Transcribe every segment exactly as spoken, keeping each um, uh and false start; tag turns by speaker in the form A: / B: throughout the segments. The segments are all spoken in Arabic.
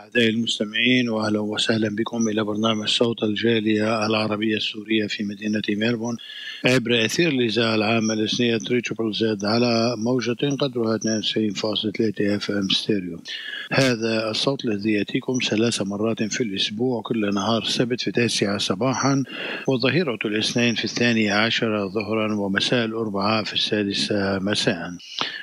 A: أعزائي المستمعين، وأهلا وسهلا بكم إلى برنامج صوت الجالية العربية السورية في مدينة ميلبورن عبر أثير الإذاعة العامة الإسنية تريبل زد على موجة قدرها اثنين وتسعين فاصلة ثلاثة اف ام ستيريو. هذا الصوت الذي يأتيكم ثلاث مرات في الأسبوع، كل نهار السبت في التاسعة صباحا، وظهيرة الاثنين في الثانية عشرة ظهرا، ومساء الأربعاء في السادسة مساء.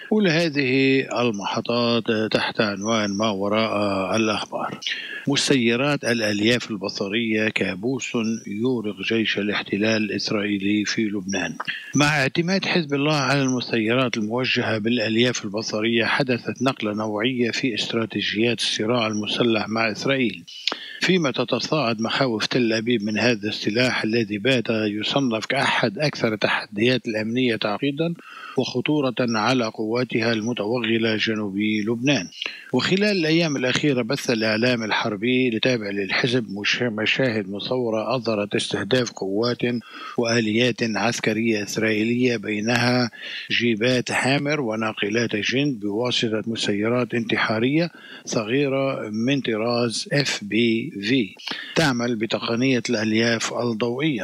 A: ولهذه المحطات تحت عنوان ما وراء الأخبار. مسيرات الألياف البصرية كابوس يورق جيش الاحتلال الإسرائيلي في لبنان. مع اعتماد حزب الله على المسيرات الموجهة بالألياف البصرية، حدثت نقلة نوعية في استراتيجيات الصراع المسلح مع إسرائيل، فيما تتصاعد مخاوف تل أبيب من هذا السلاح الذي بات يصنف كأحد أكثر التحديات الأمنية تعقيدا وخطورة على قواتها المتوغلة جنوبي لبنان. وخلال الأيام الأخيرة بث الإعلام الحربي لتابع للحزب مشاهد مصورة أظهرت استهداف قوات وآليات عسكرية إسرائيلية، بينها جيبات هامر وناقلات جند بواسطة مسيرات انتحارية صغيرة من طراز اف بي في تعمل بتقنية الألياف الضوئية.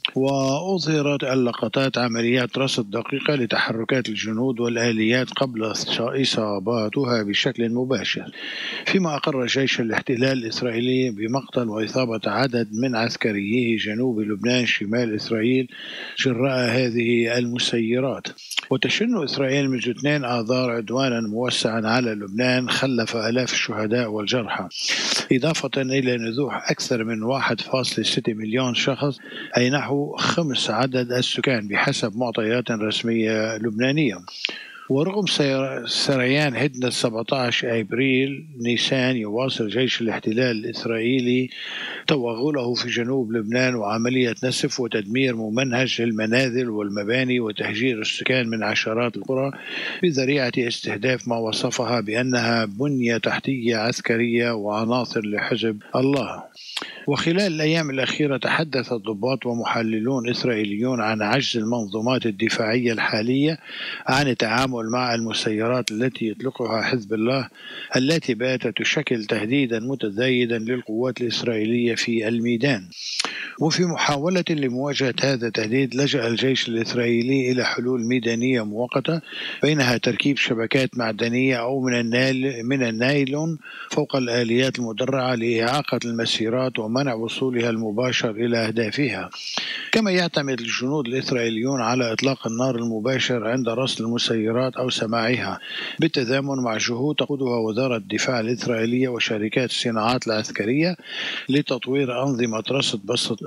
A: وأظهرت اللقطات عمليات رصد دقيقة لتحركات الجنود والآليات قبل إصاباتها بشكل مباشر، فيما أقر جيش الاحتلال الإسرائيلي بمقتل وإصابة عدد من عسكرييه جنوب لبنان شمال إسرائيل جراء هذه المسيرات. وتشن إسرائيل منذ اثنين آذار عدوانا موسعا على لبنان خلف آلاف الشهداء والجرحى، إضافة إلى نزوح أكثر من واحد فاصلة ستة مليون شخص، أي نحو خمس عدد السكان بحسب معطيات رسمية لبنانية. ورغم سريان هدنة سبعة عشر أبريل نيسان، يواصل جيش الاحتلال الإسرائيلي توغله في جنوب لبنان وعملية نسف وتدمير ممنهج للمنازل والمباني وتهجير السكان من عشرات القرى بذريعة استهداف ما وصفها بأنها بنية تحتية عسكرية وعناصر لحزب الله. وخلال الأيام الأخيرة تحدث الضباط ومحللون إسرائيليون عن عجز المنظومات الدفاعية الحالية عن التعامل مع المسيرات التي يطلقها حزب الله، التي باتت تشكل تهديدا متزايدا للقوات الإسرائيلية في الميدان. وفي محاولة لمواجهة هذا التهديد، لجأ الجيش الإسرائيلي إلى حلول ميدانية مؤقتة، بينها تركيب شبكات معدنية أو من النايل من النايلون فوق الآليات المدرعة لإعاقة المسيرات ومنع وصولها المباشر إلى أهدافها. كما يعتمد الجنود الإسرائيليون على إطلاق النار المباشر عند رصد المسيرات أو سماعها، بالتزامن مع جهود تقودها وزارة الدفاع الإسرائيلية وشركات الصناعات العسكرية لتطوير أنظمة رصد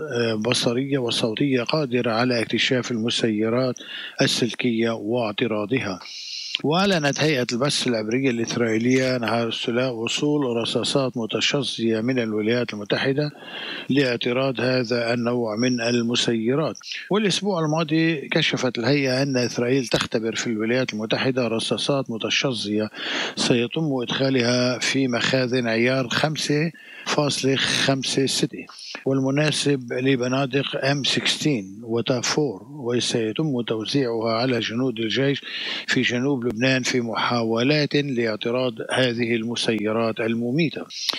A: بصرية وصوتية قادرة على اكتشاف المسيرات السلكية واعتراضها. وأعلنت هيئة البث العبرية الإسرائيلية نهار الثلاثاء وصول رصاصات متشظية من الولايات المتحدة لاعتراض هذا النوع من المسيرات. والأسبوع الماضي كشفت الهيئة أن إسرائيل تختبر في الولايات المتحدة رصاصات متشظية سيتم إدخالها في مخازن عيار خمسة فاصلة خمسة ستة والمناسب لبنادق إم ستة عشر وتافور، وسيتم توزيعها على جنود الجيش في جنوب لبنان في محاولات لاعتراض هذه المسيرات المميتة.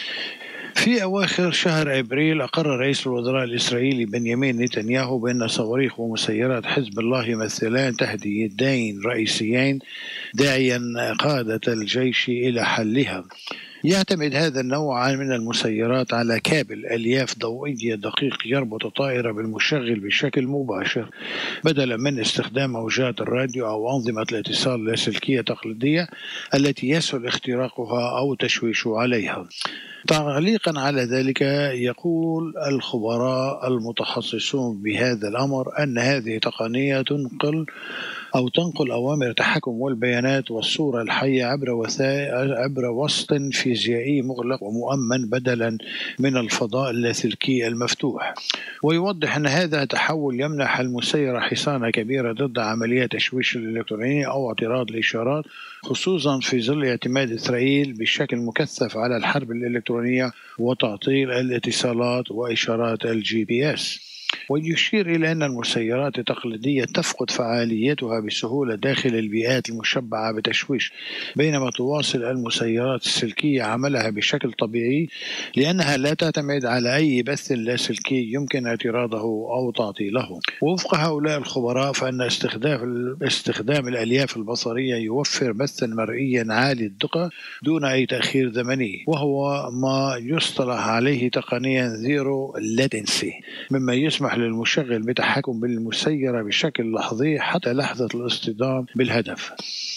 A: في أواخر شهر أبريل أقر رئيس الوزراء الإسرائيلي بنيامين نتنياهو بأن صواريخ ومسيرات حزب الله يمثلان تهديدين رئيسيين، داعيا قادة الجيش إلى حلها. يعتمد هذا النوع من المسيرات على كابل ألياف ضوئية دقيق يربط الطائرة بالمشغل بشكل مباشر، بدلا من استخدام موجات الراديو أو أنظمة الاتصال اللاسلكية التقليدية التي يسهل اختراقها أو تشويش عليها. تعليقا على ذلك، يقول الخبراء المتخصصون بهذا الأمر أن هذه تقنية تنقل أو تنقل أوامر التحكم والبيانات والصورة الحية عبر وسائل عبر وسط فيزيائي مغلق ومؤمن بدلا من الفضاء اللاسلكي المفتوح. ويوضح أن هذا التحول يمنح المسيرة حصانة كبيرة ضد عمليات تشويش الإلكترونية أو اعتراض الإشارات، خصوصا في ظل اعتماد إسرائيل بشكل مكثف على الحرب الإلكترونية وتعطيل الاتصالات وإشارات الجي بي إس. ويشير إلى أن المسيرات التقليدية تفقد فعاليتها بسهولة داخل البيئات المشبعة بتشويش، بينما تواصل المسيرات السلكية عملها بشكل طبيعي لأنها لا تعتمد على أي بث لاسلكي يمكن اعتراضه أو تعطيله. ووفق هؤلاء الخبراء فإن استخدام استخدام الألياف البصرية يوفر بثا مرئيا عالي الدقة دون أي تأخير زمني، وهو ما يصطلح عليه تقنيا زيرو لاتنسي، مما يسمح للمشغل بالتحكم بالمسيرة بشكل لحظي حتى لحظة الاصطدام بالهدف.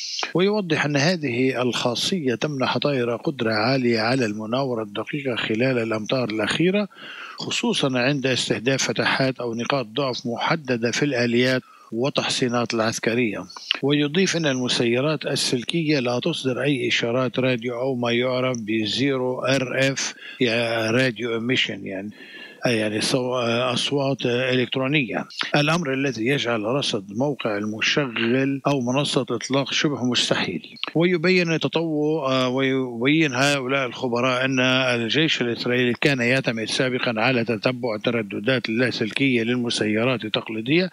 A: ويوضح أن هذه الخاصية تمنح طائرة قدرة عالية على المناورة الدقيقة خلال الأمطار الأخيرة، خصوصا عند استهداف فتحات أو نقاط ضعف محددة في الآليات وتحصينات العسكرية. ويضيف أن المسيرات السلكية لا تصدر أي إشارات راديو أو ما يعرف بزيرو ار اف راديو إميشن، يعني يعني أصوات إلكترونية، الأمر الذي يجعل رصد موقع المشغل أو منصة إطلاق شبه مستحيل. ويبين تطور ويبين هؤلاء الخبراء أن الجيش الإسرائيلي كان يعتمد سابقا على تتبع الترددات اللاسلكية للمسيرات التقليدية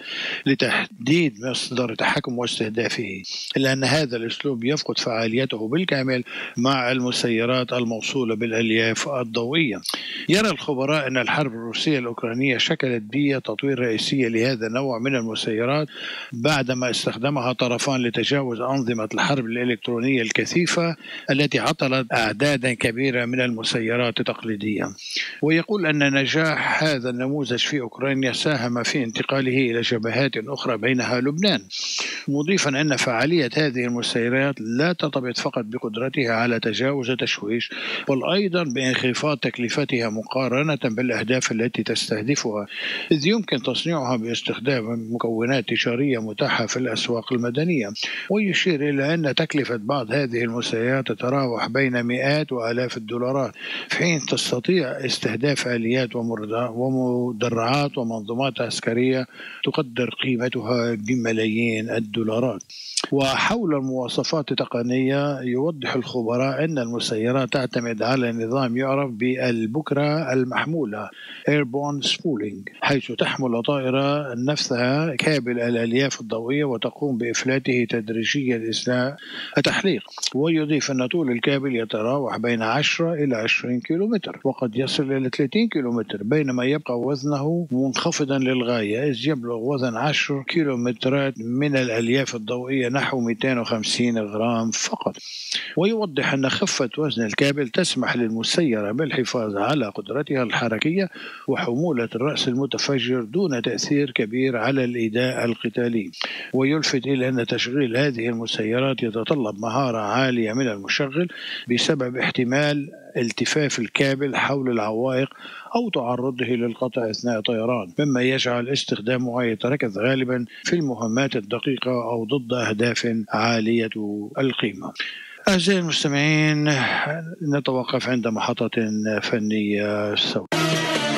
A: لتحديد مصدر تحكم واستهدافه، إلا أن هذا الأسلوب يفقد فعاليته بالكامل مع المسيرات الموصولة بالألياف الضوئية. يرى الخبراء أن الحرب الروسية الأوكرانية شكلت بيئة تطوير رئيسية لهذا النوع من المسيرات بعدما استخدمها طرفان لتجاوز أنظمة الحرب الإلكترونية الكثيفة التي عطلت أعدادا كبيرة من المسيرات التقليدية. ويقول أن نجاح هذا النموذج في أوكرانيا ساهم في انتقاله إلى جبهات أخرى بينها لبنان، مضيفا أن فعالية هذه المسيرات لا ترتبط فقط بقدرتها على تجاوز التشويش، بل أيضا بانخفاض تكلفتها مقارنة بالأهداف التي تستهدفها، إذ يمكن تصنيعها باستخدام مكونات تجارية متاحة في الأسواق المدنية. ويشير إلى أن تكلفة بعض هذه المسيرات تتراوح بين مئات وآلاف الدولارات، في حين تستطيع استهداف آليات ومدرعات ومنظومات عسكرية تقدر قيمتها بملايين الدولارات. وحول المواصفات التقنية يوضح الخبراء أن المسيرات تعتمد على نظام يعرف بالبكرة المحمولة Airborne Spooling، حيث تحمل الطائرة نفسها كابل الألياف الضوئية وتقوم بإفلاته تدريجيا أثناء التحليق. ويضيف أن طول الكابل يتراوح بين عشرة إلى عشرين كيلومتر وقد يصل إلى ثلاثين كيلومتر، بينما يبقى وزنه منخفضا للغاية إذ يبلغ وزن عشرة كيلومترات من الألياف الضوئية نحو مئتين وخمسين غرام فقط. ويوضح أن خفة وزن الكابل تسمح للمسيرة بالحفاظ على قدرتها الحركية وحمولة الرأس المتفجر دون تأثير كبير على الإيذاء القتالي. ويلفت إلى أن تشغيل هذه المسيرات يتطلب مهارة عالية من المشغل بسبب احتمال التفاف الكابل حول العوائق أو تعرضه للقطع أثناء طيران، مما يجعل استخدامه يتركز غالبا في المهمات الدقيقة أو ضد أهداف عالية القيمة. أعزائي المستمعين، نتوقف عند محطة فنية سوداء.